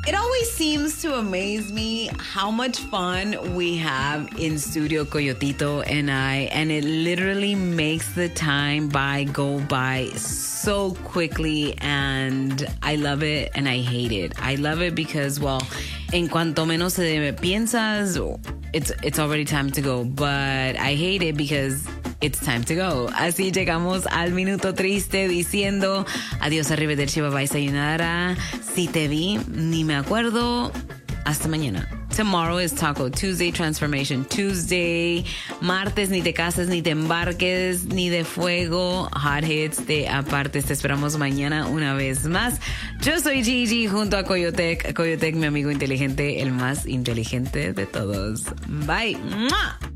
It always seems to amaze me how much fun we have in Studio Coyotito and I, and it literally makes the time go by so quickly, and I love it and I hate it. I love it because, well, en cuanto menos se piensas, it's already time to go, but I hate it because it's time to go. Así llegamos al minuto triste diciendo adiós, arrivederci, bye bye, sayonara. Si te vi, ni me acuerdo. Hasta mañana. Tomorrow is Taco Tuesday, Transformation Tuesday. Martes, ni te cases, ni te embarques, ni de fuego. Hot hits de aparte. Te esperamos mañana una vez más. Yo soy Gigi junto a Coyotec. Coyotec, mi amigo inteligente, el más inteligente de todos. Bye. ¡Mua!